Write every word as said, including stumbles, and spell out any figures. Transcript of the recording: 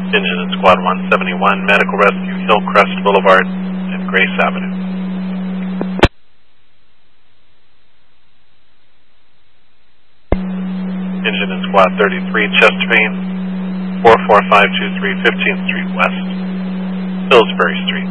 Engine in Squad one seventy-one, Medical Rescue, Hillcrest Boulevard and Grace Avenue. Engine in Squad thirty-three, Chesterfield, four four five two three, fifteenth Street West, Pillsbury Street.